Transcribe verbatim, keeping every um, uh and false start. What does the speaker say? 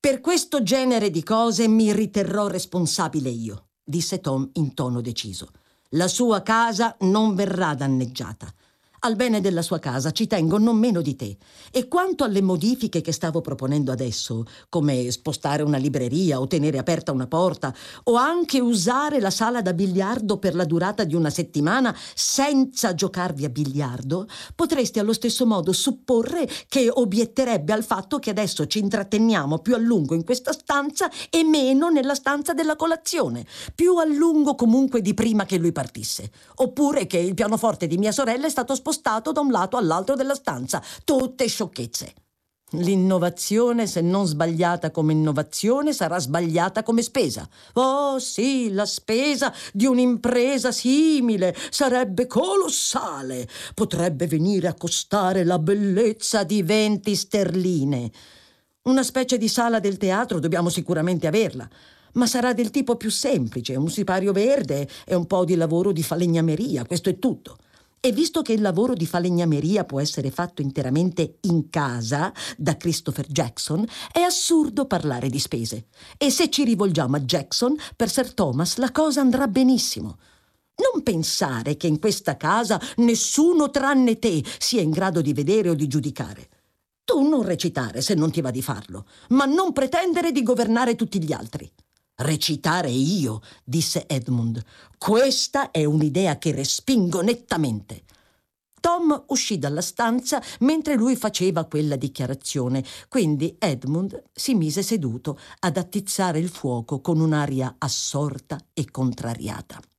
Per questo genere di cose mi riterrò responsabile io, disse Tom in tono deciso. La sua casa non verrà danneggiata. Al bene della sua casa ci tengo non meno di te. E quanto alle modifiche che stavo proponendo adesso, come spostare una libreria o tenere aperta una porta, o anche usare la sala da biliardo per la durata di una settimana senza giocarvi a biliardo, potresti allo stesso modo supporre che obietterebbe al fatto che adesso ci intratteniamo più a lungo in questa stanza e meno nella stanza della colazione, più a lungo comunque di prima che lui partisse, oppure che il pianoforte di mia sorella è stato spostato spostato da un lato all'altro della stanza. Tutte sciocchezze. L'innovazione, se non sbagliata come innovazione, sarà sbagliata come spesa. Oh sì, la spesa di un'impresa simile sarebbe colossale. Potrebbe venire a costare la bellezza di venti sterline. Una specie di sala del teatro dobbiamo sicuramente averla, ma sarà del tipo più semplice, un sipario verde e un po' di lavoro di falegnameria, questo è tutto. E visto che il lavoro di falegnameria può essere fatto interamente in casa da Christopher Jackson, è assurdo parlare di spese. E se ci rivolgiamo a Jackson, per Sir Thomas la cosa andrà benissimo. Non pensare che in questa casa nessuno tranne te sia in grado di vedere o di giudicare. Tu non recitare se non ti va di farlo, ma non pretendere di governare tutti gli altri. Recitare io, disse Edmund. Questa è un'idea che respingo nettamente. Tom uscì dalla stanza mentre lui faceva quella dichiarazione, quindi Edmund si mise seduto ad attizzare il fuoco con un'aria assorta e contrariata.